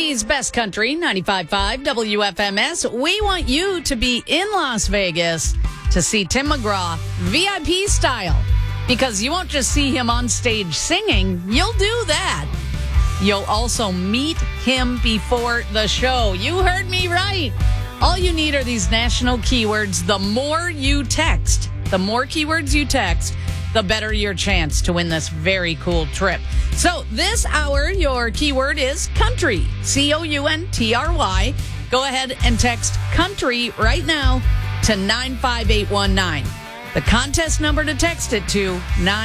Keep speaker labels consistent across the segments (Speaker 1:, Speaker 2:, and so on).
Speaker 1: City's best country, 95.5 WFMS. We want you to be in Las Vegas to see Tim McGraw VIP style, because you won't just see him on stage singing. You'll do that. You'll also meet him before the show. You heard me right. All you need are these national keywords. The more you text, the more keywords you text, the better your chance to win this very cool trip. So this hour, your keyword is country, COUNTRY. Go ahead and text country right now to 95819. The contest number to text it to,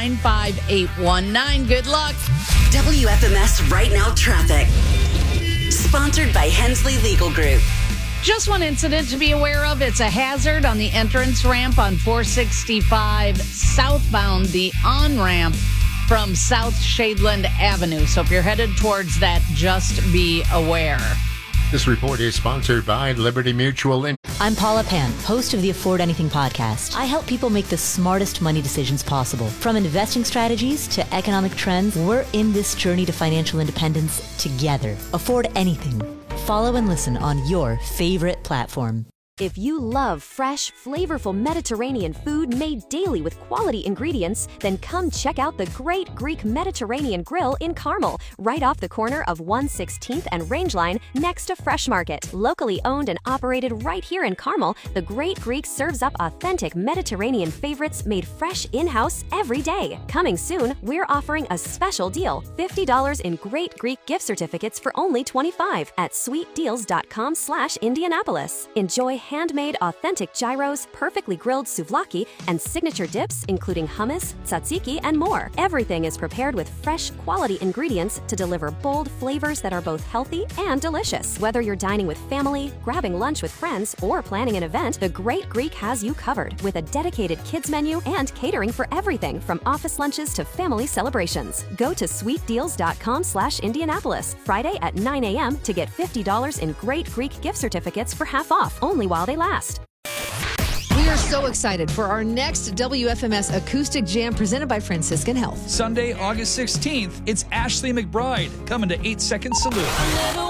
Speaker 1: 95819. Good luck.
Speaker 2: WFMS Right Now Traffic. Sponsored by Hensley Legal Group.
Speaker 1: Just one incident to be aware of. It's a hazard on the entrance ramp on 465 southbound, the on-ramp from South Shadeland Avenue. So if you're headed towards that, just be aware.
Speaker 3: This report is sponsored by Liberty Mutual.
Speaker 4: I'm Paula Pan, host of the Afford Anything podcast. I help people make the smartest money decisions possible. From investing strategies to economic trends, we're in this journey to financial independence together. Afford Anything. Follow and listen on your favorite platform.
Speaker 5: If you love fresh, flavorful Mediterranean food made daily with quality ingredients, then come check out the Great Greek Mediterranean Grill in Carmel, right off the corner of 116th and Rangeline, next to Fresh Market. Locally owned and operated right here in Carmel, the Great Greek serves up authentic Mediterranean favorites made fresh in-house every day. Coming soon, we're offering a special deal, $50 in Great Greek gift certificates for only $25 at sweetdeals.com/Indianapolis. Enjoy handmade authentic gyros, perfectly grilled souvlaki, and signature dips including hummus, tzatziki, and more. Everything is prepared with fresh, quality ingredients to deliver bold flavors that are both healthy and delicious. Whether you're dining with family, grabbing lunch with friends, or planning an event, the Great Greek has you covered with a dedicated kids menu and catering for everything from office lunches to family celebrations. Go to sweetdeals.com/Indianapolis Friday at 9 a.m. to get $50 in Great Greek gift certificates for half off, only while they last.
Speaker 6: We are so excited for our next WFMS Acoustic Jam presented by Franciscan Health.
Speaker 7: Sunday, August 16th, it's Ashley McBride coming to 8 Second Salute.